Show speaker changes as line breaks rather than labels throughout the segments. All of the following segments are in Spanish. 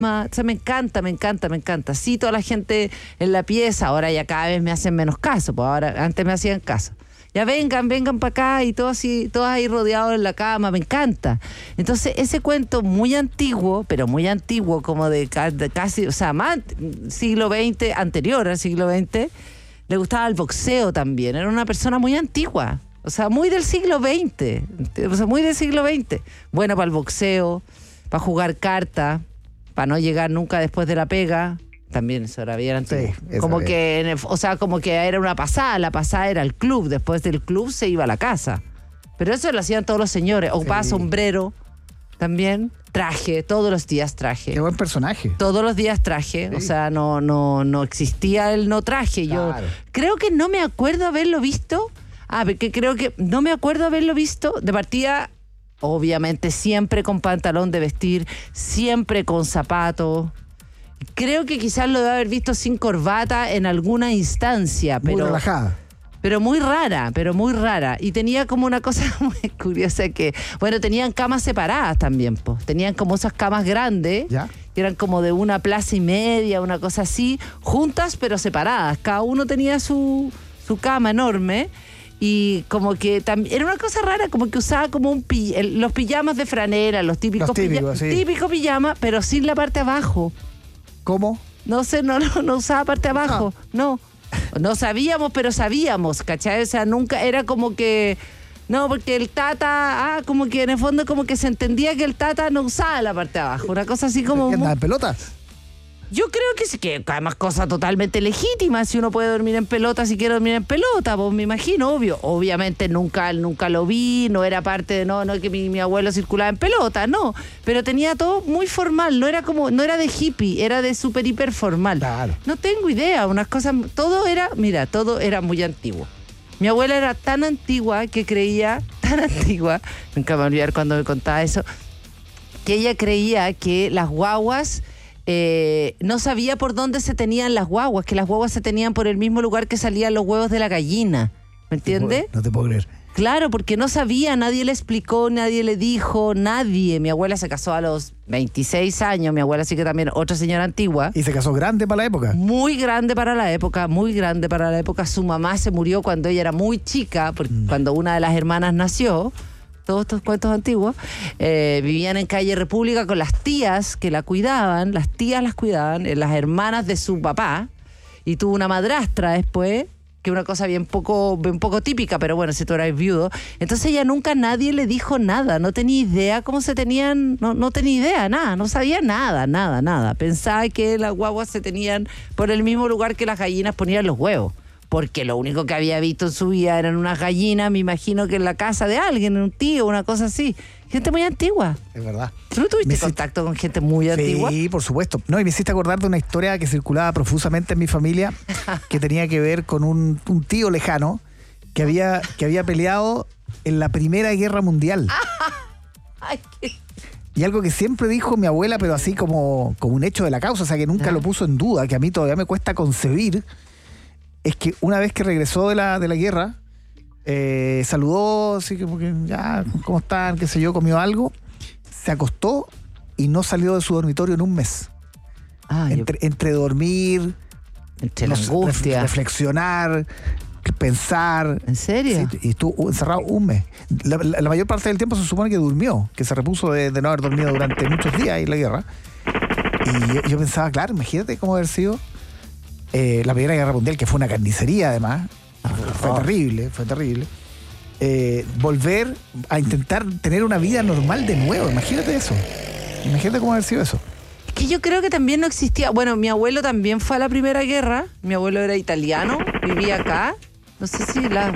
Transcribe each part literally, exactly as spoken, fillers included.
O sea, me encanta, me encanta, me encanta. Sí, toda la gente en la pieza, ahora ya cada vez me hacen menos caso, pues ahora antes me hacían caso. Ya vengan, vengan para acá y todos así, todos ahí rodeados en la cama, me encanta. Entonces, ese cuento muy antiguo, pero muy antiguo, como de, de casi, o sea, más siglo veinte, anterior al siglo veinte, le gustaba el boxeo también. Era una persona muy antigua, o sea, muy del siglo veinte, o sea, muy del siglo veinte. Buena para el boxeo, para jugar cartas, para no llegar nunca después de la pega. También eso era bien antiguo. Sí, como bien. que, o sea, como que era una pasada, la pasada era el club, después del club se iba a la casa. Pero eso lo hacían todos los señores. O para sí. sombrero, también, traje, todos los días traje.
Qué buen personaje.
Todos los días traje, sí. o sea, no, no, no existía el no traje. Claro. Yo creo que no me acuerdo haberlo visto. Ah, porque creo que no me acuerdo haberlo visto de partida. Obviamente siempre con pantalón de vestir, siempre con zapatos. Creo que quizás lo debe haber visto sin corbata en alguna instancia. Pero,
muy relajada.
Pero muy rara, pero muy rara. Y tenía como una cosa muy curiosa que, bueno, tenían camas separadas también, pues. Tenían como esas camas grandes,
¿ya?
Que eran como de una plaza y media, una cosa así, juntas pero separadas. Cada uno tenía su, su cama enorme. Y como que también era una cosa rara, como que usaba como un pi, el, los pijamas de franela, los típicos
los típicos,
pija,
sí.
típico pijama, pero sin la parte abajo.
¿Cómo?
No sé, no, no, no usaba parte abajo, no. no. No sabíamos, pero sabíamos, ¿cachai? O sea, nunca era como que... No, porque el Tata, ah, como que en el fondo como que se entendía que el Tata no usaba la parte de abajo. Una cosa así como...
¿Qué andaba en pelota?
Yo creo que sí, que además cosa totalmente legítima, si uno puede dormir en pelota, si quiere dormir en pelota, pues me imagino, obvio. Obviamente nunca, nunca lo vi, no era parte de, no, no que mi, mi abuelo circulaba en pelota, no. Pero tenía todo muy formal, no era como, no era de hippie, era de súper hiper formal.
Claro.
No tengo idea, unas cosas, todo era, mira, todo era muy antiguo. Mi abuela era tan antigua que creía, tan antigua, nunca me voy a olvidar cuando me contaba eso, que ella creía que las guaguas... Eh, no sabía por dónde se tenían las guaguas, que las guaguas se tenían por el mismo lugar que salían los huevos de la gallina. ¿Me entiendes?
No te puedo creer.
Claro, porque no sabía, nadie le explicó, nadie le dijo, nadie. Mi abuela se casó a los veintiséis años, mi abuela sí que también, otra señora antigua.
¿Y se casó grande para la época?
Muy grande para la época, muy grande para la época. Su mamá se murió cuando ella era muy chica, porque mm. cuando una de las hermanas nació. Todos estos cuentos antiguos, eh, vivían en calle República con las tías que la cuidaban, las tías las cuidaban, eh, las hermanas de su papá, y tuvo una madrastra después, que una cosa bien poco, bien poco típica, pero bueno, si tú eras viudo. Entonces ella nunca, nadie le dijo nada, no tenía idea cómo se tenían, no, no tenía idea, nada, no sabía nada, nada, nada. Pensaba que las guaguas se tenían por el mismo lugar que las gallinas ponían los huevos. Porque lo único que había visto en su vida eran unas gallinas, me imagino que en la casa de alguien, un tío, una cosa así. Gente muy antigua.
Es verdad.
¿Tú no tuviste
me
contacto hiciste... con gente muy sí, antigua?
Sí, por supuesto. No, y me hiciste acordar de una historia que circulaba profusamente en mi familia, que tenía que ver con un, un tío lejano que había, que había peleado en la Primera Guerra Mundial.
Ay, qué...
Y algo que siempre dijo mi abuela, pero así como, como un hecho de la causa, o sea, que nunca ah. lo puso en duda, que a mí todavía me cuesta concebir, es que una vez que regresó de la, de la guerra, eh, saludó, así como que ya, ¿cómo están? Qué sé yo, comió algo, se acostó y no salió de su dormitorio en un mes.
Ah,
entre,
yo...
entre dormir,
entre la angustia,
ref, reflexionar, pensar.
¿En serio?
Sí, y estuvo encerrado un mes. La, la, la mayor parte del tiempo se supone que durmió, que se repuso de, de no haber dormido durante muchos días en la guerra. Y yo, yo pensaba, claro, imagínate cómo haber sido Eh, la Primera Guerra Mundial, que fue una carnicería además, fue oh. terrible, fue terrible. Eh, volver a intentar tener una vida normal de nuevo, imagínate eso. Imagínate cómo haber sido eso.
Es que yo creo que también no existía. Bueno, mi abuelo también fue a la Primera Guerra. Mi abuelo era italiano, vivía acá. No sé si la...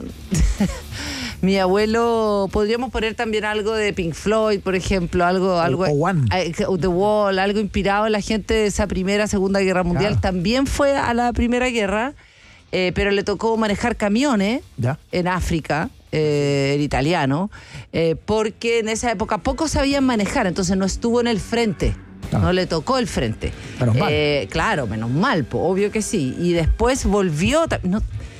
Mi abuelo, podríamos poner también algo de Pink Floyd, por ejemplo, algo, algo
o One.
The Wall, algo inspirado en la gente de esa primera, segunda guerra mundial. Claro. También fue a la Primera Guerra, eh, pero le tocó manejar camiones
¿Ya?
en África, eh, el italiano, eh, porque en esa época pocos sabían manejar, entonces no estuvo en el frente. No, no le tocó el frente.
Menos mal.
Eh, claro, menos mal, po, obvio que sí. Y después volvió... No,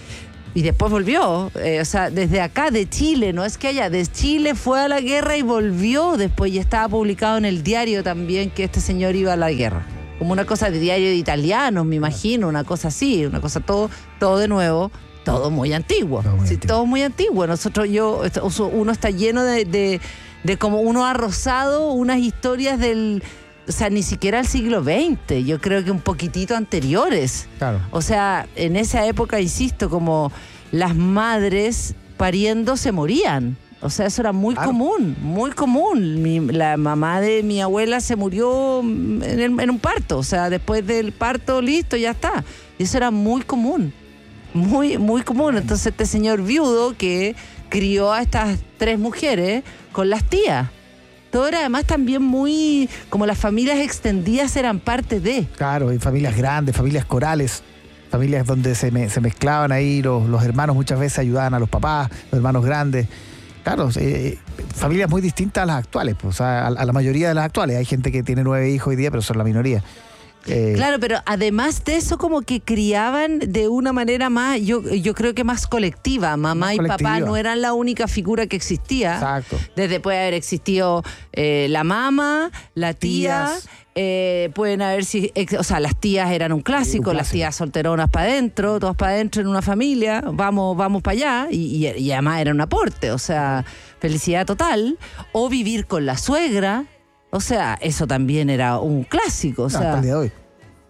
Y después volvió, eh, o sea, desde acá, de Chile, no es que allá, de Chile fue a la guerra y volvió después, y estaba publicado en el diario también que este señor iba a la guerra. Como una cosa de diario de italianos, me imagino, una cosa así, una cosa todo, todo de nuevo, todo muy antiguo.
Todo muy
sí,
antiguo.
todo muy antiguo. Nosotros, yo, uno está lleno de, de, de como uno ha rozado unas historias del... O sea, ni siquiera el siglo veinte, yo creo que un poquitito anteriores.
Claro.
O sea, en esa época, insisto, como las madres pariendo se morían. O sea, eso era muy
Claro.
común, muy común. Mi- la mamá de mi abuela se murió en, el- en un parto. O sea, después del parto, listo, ya está. Y eso era muy común, muy, muy común. Entonces este señor viudo que crió a estas tres mujeres con las tías. Todo era además también muy... Como las familias extendidas eran parte de...
Claro, y familias grandes, familias corales, familias donde se, me- se mezclaban ahí, los, los hermanos muchas veces ayudaban a los papás, los hermanos grandes. Claro, eh, familias muy distintas a las actuales, pues, o sea, a, a la mayoría de las actuales. Hay gente que tiene nueve hijos hoy día, pero son la minoría. Eh,
Claro, pero además de eso como que criaban de una manera más, yo, yo creo que más colectiva. Mamá
Más
y papá
colectiva.
no eran la única figura que existía.
Exacto.
Desde puede haber existido eh, la mamá, la tía,
Tías.
eh, pueden haber, si- ex- o sea, las tías eran un clásico,
un
las
clásico.
tías solteronas para adentro, todas para adentro en una familia, vamos, vamos para allá, y, y, y además era un aporte, o sea, felicidad total. O vivir con la suegra. O sea, eso también era un clásico. O
no,
sea,
hasta el día de hoy.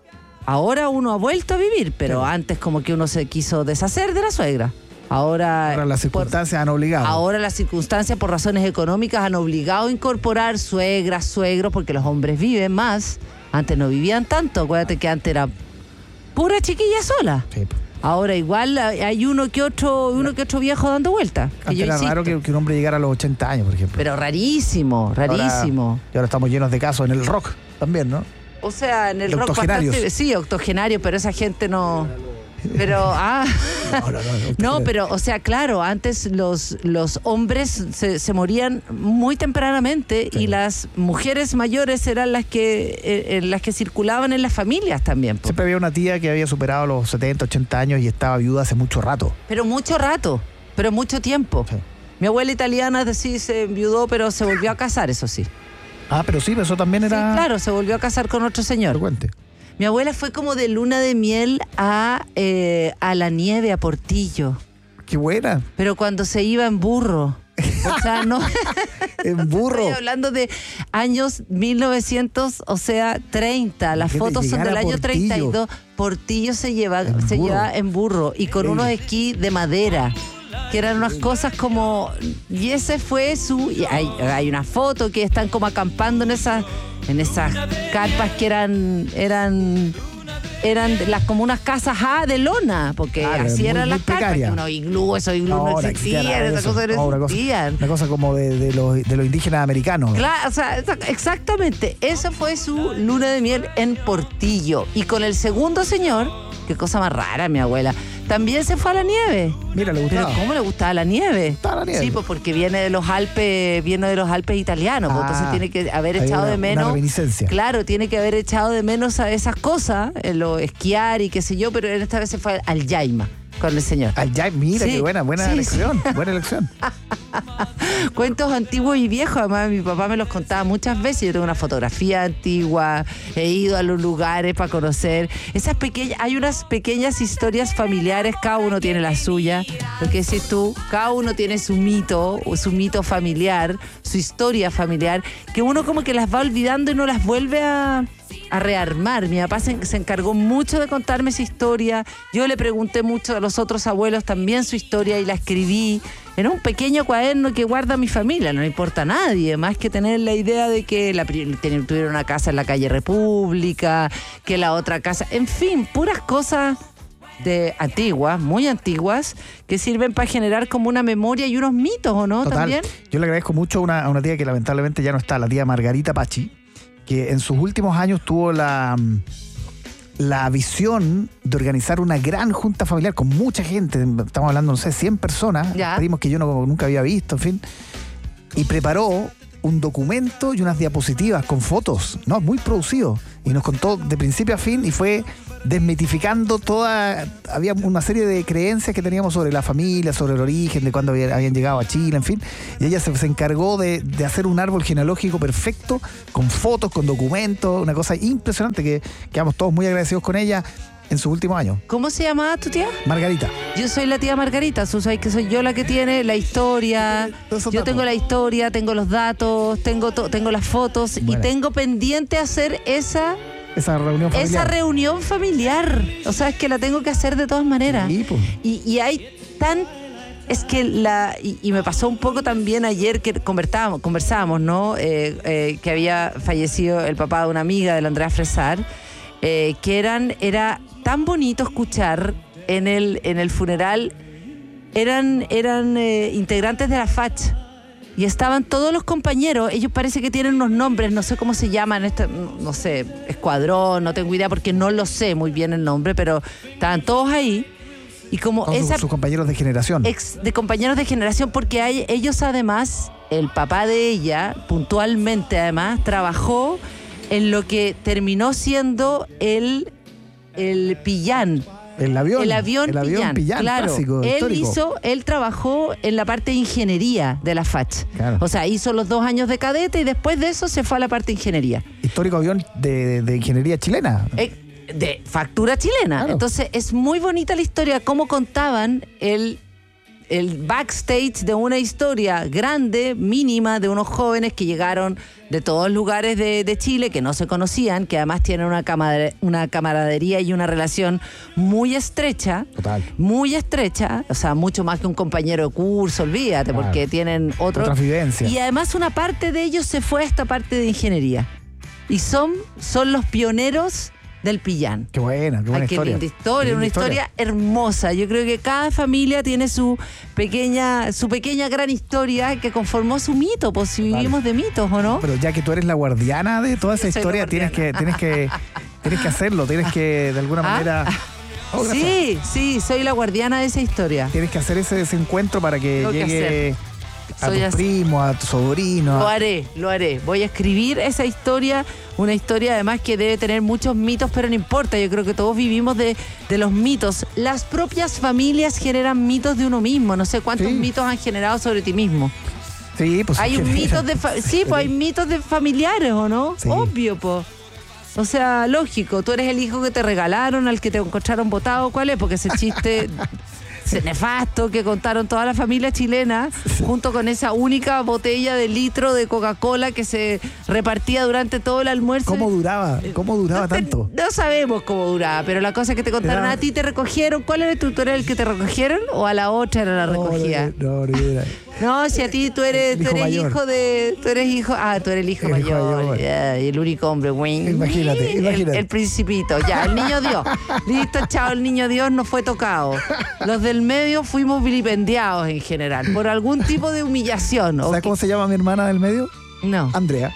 ahora uno ha vuelto a vivir, pero
Sí.
antes como que uno se quiso deshacer de la suegra. Ahora,
Ahora las
por-
circunstancias han obligado.
ahora las circunstancias por razones económicas han obligado a incorporar suegras, suegros, porque los hombres viven más. Antes no vivían tanto. Acuérdate que antes era pura chiquilla sola.
Sí, pues.
Ahora igual hay uno que otro, uno que otro viejo dando vueltas. Que
Antes
yo
era
insisto.
raro que, que un hombre llegara a los ochenta años, por ejemplo.
Pero rarísimo, rarísimo.
Ahora, y ahora estamos llenos de casos en el rock también, ¿no?
O sea, en el
De
rock
octogenarios.
bastante... Sí, octogenario, pero esa gente no... Pero, ah...
No, no, no,
No, pero, o sea, claro, antes los, los hombres se, se morían muy tempranamente
Sí.
y las mujeres mayores eran las que eh, eh, las que circulaban en las familias también. po.
Siempre había una tía que había superado los setenta, ochenta años y estaba viuda hace mucho rato.
Pero mucho rato, pero mucho tiempo.
Sí.
Mi abuela italiana sí se enviudó, pero se volvió a casar, eso sí.
Ah, pero sí, eso también
Sí,
era
claro, se volvió a casar con otro señor.
frecuente.
Mi abuela fue como de luna de miel a, eh, a la nieve, a Portillo.
Qué buena.
Pero cuando se iba en burro. O sea, no...
En burro.
Estoy hablando de años mil novecientos, o sea, treinta. Las
Imagínate
fotos son
llegar
del
a
año
Portillo.
treinta y dos. Portillo se lleva,
En
se
burro.
lleva en burro y con
Sí.
unos esquís de madera, que eran unas cosas como... Y ese fue su... y hay, hay una foto que están como acampando en esas, en esas carpas que eran... eran eran las como unas casas ah, de lona, porque
Claro,
así
muy-
eran
muy
las carpas,
precaria.
que unos iglú, esos iglú no,
Ahora
existían,
existía
esas
eso.
cosas no
No, una cosa-
existían.
Una cosa como de, de los, de los indígenas americanos.
Claro, o sea, esa- exactamente. Esa fue su luna de miel en Portillo. Y con el segundo señor, qué cosa más rara, mi abuela, también se fue a la nieve.
Mira, le
Pero
gustaba.
¿cómo le gustaba la nieve?
Gustaba la nieve.
Sí, pues porque viene de los Alpes, viene de los Alpes italianos, pues,
Ah,
entonces tiene que haber
hay
echado
una-
de
una
menos.
reminiscencia.
Claro, tiene que haber echado de menos a esas cosas, eh, lo esquiar y qué sé yo, pero en esta vez se fue al Yaima con el señor.
Ay, ya, mira,
Sí,
qué buena, buena
sí,
elección. Buena elección.
Cuentos antiguos y viejos, además mi papá me los contaba muchas veces. Yo tengo una fotografía antigua, he ido a los lugares para conocer. Esas pequeñas, hay unas pequeñas historias familiares, cada uno tiene la suya. Lo que decís tú, cada uno tiene su mito, o su mito familiar, su historia familiar, que uno como que las va olvidando y no las vuelve a, a rearmar. Mi papá se, se encargó mucho de contarme esa historia. Yo le pregunté mucho a los otros abuelos también su historia y la escribí. Era un pequeño cuaderno que guarda mi familia, no le importa a nadie, más que tener la idea de que la, pri- ten- tuvieron una casa en la calle República, que la otra casa, en fin, puras cosas de antiguas, muy antiguas, que sirven para generar como una memoria y unos mitos, ¿o no?
Total.
También.
Yo le agradezco mucho a una, a una tía que lamentablemente ya no está, la tía Margarita Pachi, que en sus últimos años tuvo la, la visión de organizar una gran junta familiar con mucha gente, estamos hablando, no sé, cien personas,
Ya.
primos que yo no, nunca había visto, en fin, y preparó un documento y unas diapositivas con fotos, ¿no? Muy producido. Y nos contó de principio a fin y fue desmitificando toda... Había una serie de creencias que teníamos sobre la familia, sobre el origen, de cuándo habían, habían llegado a Chile, en fin. Y ella se, se encargó de, de hacer un árbol genealógico perfecto, con fotos, con documentos, una cosa impresionante que quedamos todos muy agradecidos con ella en sus últimos años.
¿Cómo se llamaba tu tía?
Margarita.
Yo soy la tía Margarita, tú sabes que soy yo la que tiene la historia. Yo tengo la historia, tengo los datos, tengo, to- tengo las fotos y
Buena.
tengo pendiente hacer esa,
Esa reunión familiar.
esa reunión familiar. O sea, es que la tengo que hacer de todas maneras.
Sí, pues.
Y, y hay tan... Es que la... Y, y me pasó un poco también ayer que conversábamos, conversábamos ¿no? Eh, eh, que había fallecido el papá de una amiga de la Andrea Fresar, eh, que eran... Era tan bonito escuchar en el, en el funeral, eran, eran eh, integrantes de la FACH y estaban todos los compañeros, ellos parece que tienen unos nombres, no sé cómo se llaman, este, no, no sé, escuadrón, no tengo idea porque no lo sé muy bien el nombre, pero estaban todos ahí y como
Con
esa...
sus, sus compañeros de generación.
Ex, de compañeros de generación, porque hay, ellos además, el papá de ella, puntualmente además, trabajó en lo que terminó siendo el... El Pillán.
El avión.
El avión,
el avión
Pillán,
Pillán,
claro.
clásico,
Él
histórico.
hizo, él trabajó en la parte de ingeniería de la FACH.
Claro.
O sea, hizo los dos años de cadete y después de eso se fue a la parte de ingeniería.
Histórico avión de, de ingeniería chilena.
Eh, de factura chilena.
Claro.
Entonces, es muy bonita la historia, cómo contaban el, el backstage de una historia grande, mínima, de unos jóvenes que llegaron de todos lugares de, de Chile, que no se conocían, que además tienen una, camar- una camaradería y una relación muy estrecha.
Total.
Muy estrecha, o sea, mucho más que un compañero de curso, olvídate,
Claro.
porque tienen otro...
Otras vivencias.
Y además una parte de ellos se fue a esta parte de ingeniería. Y son, son los pioneros del Pillán.
Qué buena, qué buena
Ay, qué
historia.
linda historia,
Qué
una
linda
historia hermosa. Yo creo que cada familia tiene su pequeña, su pequeña gran historia que conformó su mito, pues si
Total.
vivimos de mitos, ¿o no?
Pero ya que tú eres la guardiana de toda esa
Yo soy la
historia, tienes que, tienes que, tienes que hacerlo, tienes que de alguna
¿Ah?
manera. Oh, gracias.
Sí, sí, soy la guardiana de esa historia.
Tienes que hacer ese desencuentro para que
Tengo que
llegue a
Soy
tus
así.
primos, a tu sobrino.
Lo haré, lo haré. Voy a escribir esa historia, una historia además que debe tener muchos mitos, pero no importa. Yo creo que todos vivimos de, de los mitos. Las propias familias generan mitos de uno mismo. No sé cuántos
Sí.
mitos han generado sobre ti mismo.
Sí, pues
Hay
es
un
que-
mitos de fa- sí, pues hay mitos de familiares, ¿o no?
Sí.
Obvio, pues. O sea, lógico, tú eres el hijo que te regalaron, al que te encontraron botado, ¿cuál es? Porque ese chiste ese nefasto que contaron toda la familia chilena, junto con esa única botella de litro de Coca-Cola que se repartía durante todo el almuerzo.
¿Cómo duraba? ¿Cómo duraba
No te-
tanto?
No sabemos cómo duraba, pero la cosa es que te contaron
Era-
a ti, te recogieron. ¿Cuál era tu, tú eres el que te recogieron o a la otra era la recogida?
No, no, no, no, no.
No, si a ti tú eres,
El
tú
hijo
eres
mayor.
hijo de, tú eres hijo, ah, tú eres el hijo
El hijo
mayor,
mayor.
ya, y el único hombre, güey.
Imagínate,
El-
imagínate.
El, principito, ya, el niño Dios. Listo, chao, el niño Dios no fue tocado. Los del medio fuimos vilipendiados en general, por algún tipo de humillación. ¿O
¿Sabes
qué?
cómo se llama mi hermana del medio?
No.
Andrea.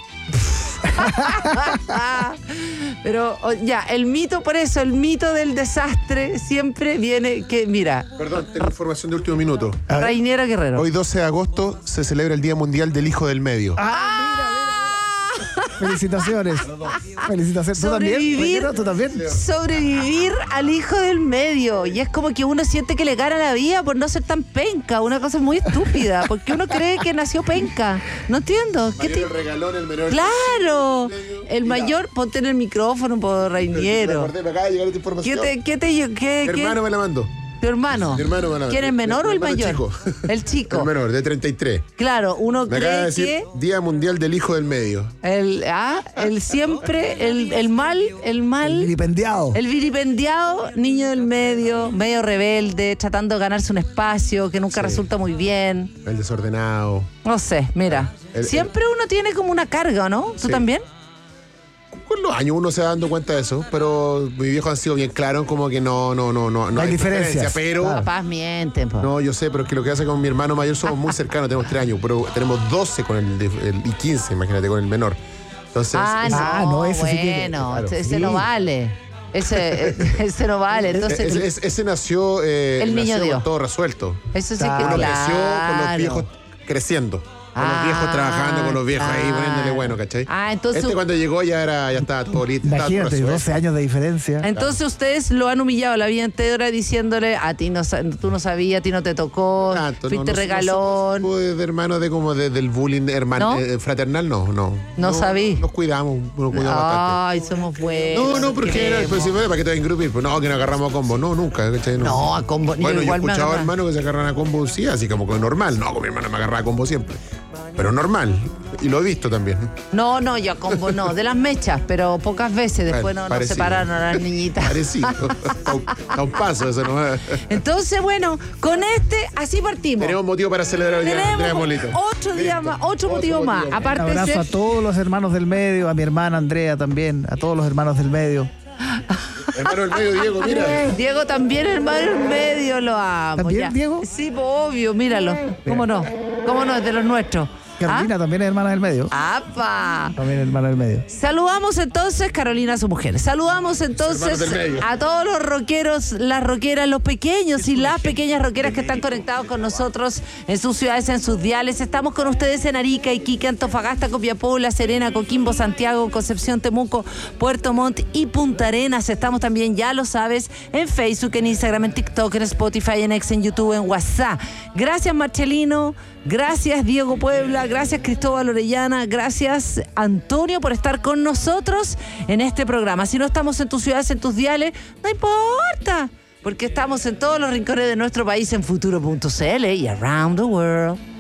Pero o- ya, el mito, por eso, el mito del desastre siempre viene que, mira,
Perdón, tengo información de último minuto.
A ver.
Rainiero Guerrero.
Hoy doce de agosto se celebra el Día Mundial del Hijo del Medio.
¡Ah!
Felicitaciones. Felicitaciones. ¿Tú también?
Sobrevivir.
Rainiero? ¿Tú también?
Sobrevivir al hijo del medio. Y es como que uno siente que le gana la vida por no ser tan penca. Una cosa muy estúpida. Porque uno cree que nació penca. No entiendo. ¿Qué te...
regalón, el menor.
Claro. El mayor, ponte en el micrófono, por Rainiero.
Me acaba de llegar esta
¿Qué
información.
te, qué te, qué,
Mi
qué?
hermano me la mandó.
¿Tu hermano?
Mi hermano me la mandó.
¿Quién es menor
Mi
o el
hermano
mayor?
chico.
El chico.
El menor, de treinta y tres.
Claro, uno
Me acaba de
cree
decir
que
Día Mundial del Hijo del Medio.
el, ah, el siempre, el, el mal, el mal.
El vilipendiado.
El vilipendiado, niño del medio, medio rebelde, tratando de ganarse un espacio que nunca
Sí.
resulta muy bien.
El desordenado.
No sé, mira.
El-
Siempre uno tiene como una carga, ¿no? ¿Tú
Sí.
también?
Con los años uno se va dando cuenta de eso, pero mis viejos han sido bien claros, como que no, no, no, no,
No hay diferencias.
pero
Claro.
Papás mienten, po.
no, yo sé, pero es que lo que hace con mi hermano mayor somos muy cercanos, tenemos tres años, pero tenemos doce con el, de- el- y quince, imagínate, con el menor. Entonces,
ah,
es-
no,
Ah, no, ese sí que-
bueno,
claro.
ese, ese
Sí.
no vale. Ese, ese no vale. Entonces,
ese, ese- ese nació, eh,
El niño
nació
Dios.
con todo resuelto.
eso sí
Claro.
que
Uno
claro.
creció con los viejos creciendo. Con los
Ah,
viejos trabajando, con los viejos ahí
claro.
poniéndole bueno, ¿cachai?
Ah, entonces-
Este cuando llegó ya era, ya estaba todo listo. estaba todo
Imagínate,
resuelto.
doce años de diferencia.
Entonces ustedes lo han humillado la vida entera diciéndole a ti no sa- tú no sabías, a ti no te tocó,
Tanto,
fuiste
no, no,
regalón.
No, somos de hermanos de como de- del bullying hermano,
¿No?
eh, fraternal, no, no.
No sabí.
Nos cuidamos, nos cuidamos bastante.
Ay, somos buenos.
No, no, porque era,
queremos.
pues, sí, ¿para qué te vas a engrupir? Pues no, que nos agarramos a combo. No, nunca, ¿cachai?
No, a combo,
Bueno,
yo
yo he
igual me
escuchado
agarraba.
hermanos que se agarran a combo, sí, así como que normal. No, con mi hermano me agarraba a combo siempre. Pero normal. Y lo he visto también.
No, no, yo a combo no, de las mechas, pero pocas veces. Después no, nos
Parecido.
separaron a las niñitas.
Parecido. a, un, a un paso, eso no es.
Entonces, bueno, con este, así partimos.
Tenemos motivo para celebrar hoy día, Andrea
Tenemos
Molito.
otro día más, otro
Otro
motivo
motivo
más.
más.
Un
Aparte de
abrazo a
ser,
todos los hermanos del medio, a mi hermana Andrea también, a todos los hermanos del medio.
Hermano del medio, Diego, mira.
Diego también, hermano en medio, lo amo.
¿También,
ya.
Diego?
Sí, pues, obvio, míralo. ¿Cómo no? ¿Cómo no? Es de los nuestros.
Carolina también es hermana del medio.
¿Ah? ¡Apa!
También es hermana del medio.
Saludamos entonces, Carolina, su mujer. Saludamos entonces
Hermanos del medio.
a todos los rockeros, las rockeras, los pequeños y las pequeñas rockeras que están conectados con nosotros en sus ciudades, en sus diales. Estamos con ustedes en Arica, Iquique, Antofagasta, Copiapó, La Serena, Coquimbo, Santiago, Concepción, Temuco, Puerto Montt y Punta Arenas. Estamos también, ya lo sabes, en Facebook, en Instagram, en TikTok, en Spotify, en X, en YouTube, en WhatsApp. Gracias, Marcelino. Gracias, Diego Puebla. Gracias, Cristóbal Orellana. Gracias, Antonio, por estar con nosotros en este programa. Si no estamos en tus ciudades, en tus diales, no importa, porque estamos en todos los rincones de nuestro país en futuro punto c l y around the world.